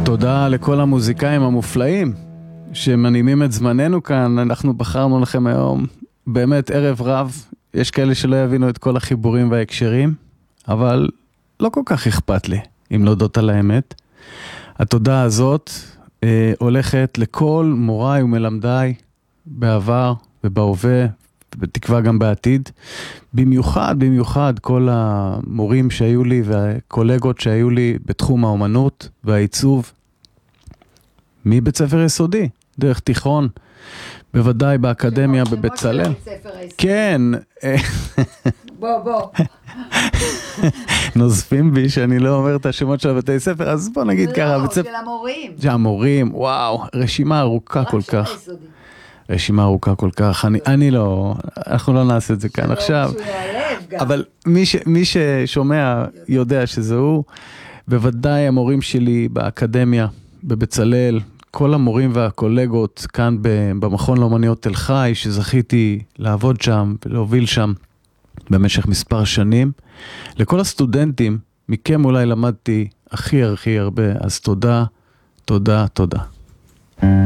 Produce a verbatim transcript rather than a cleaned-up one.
תודה לכל המוזיקאים המופלאים שמנעימים את זמננו כאן. אנחנו בחרנו לכם היום באמת ערב רב. יש כאלה שלא יבינו את כל החיבורים וההקשרים, אבל לא כל כך אכפת לי, אם להודות על האמת. התודה הזאת אה, הולכת לכל מוריי ומלמדיי בעבר ובהווה, ובתקווה גם בעתיד. במיוחד, במיוחד כל המורים שהיו לי והקולגות שהיו לי בתחום האומנות והעיצוב, מבית ספר יסודי, דרך תיכון, בוודאי באקדמיה, בבצלאל. כן. בוא, בוא. נוזפים בי שאני לא אומר את השמות של בתי ספר, אז בוא נגיד ככה. לא, של המורים. של המורים, וואו, רשימה ארוכה כל כך. רשימה ארוכה כל כך. אני, אני לא, אנחנו לא נעשה את זה כאן עכשיו. אבל מי, ש, מי ששומע יודע שזה הוא. בוודאי המורים שלי באקדמיה, בבצלאל, כל המורים והקולגות כאן במכון לאומניות תל חי, שזכיתי לעבוד שם ולהוביל שם במשך מספר שנים. לכל הסטודנטים, מכם אולי למדתי הכי הכי הרבה, אז תודה, תודה, תודה.